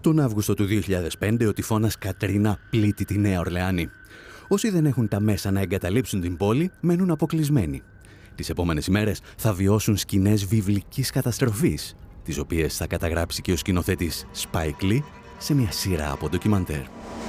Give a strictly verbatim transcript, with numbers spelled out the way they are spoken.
Τον Αύγουστο του δύο χιλιάδες πέντε ο τυφώνας Κατρίνα πλήττει τη Νέα Ορλεάνη. Όσοι δεν έχουν τα μέσα να εγκαταλείψουν την πόλη, μένουν αποκλεισμένοι. Τις επόμενες ημέρες θα βιώσουν σκηνές βιβλικής καταστροφής, τις οποίες θα καταγράψει και ο σκηνοθέτης Spike Lee σε μια σειρά από ντοκιμαντέρ.